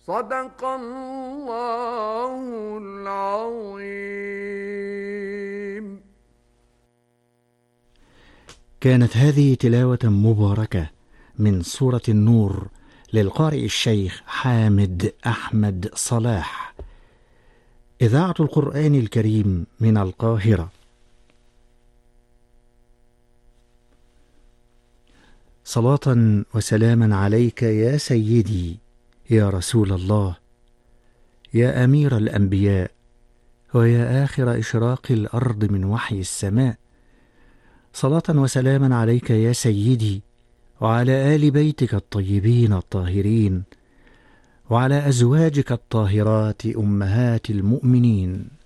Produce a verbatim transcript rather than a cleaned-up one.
صدق الله العظيم. كانت هذه تلاوة مباركة من سورة النور للقارئ الشيخ حامد أحمد صلاح، إذاعة القرآن الكريم من القاهرة. صلاة وسلاما عليك يا سيدي يا رسول الله، يا أمير الأنبياء، ويا آخر إشراق الأرض من وحي السماء. صلاة وسلاما عليك يا سيدي وعلى آل بيتك الطيبين الطاهرين، وعلى أزواجك الطاهرات أمهات المؤمنين.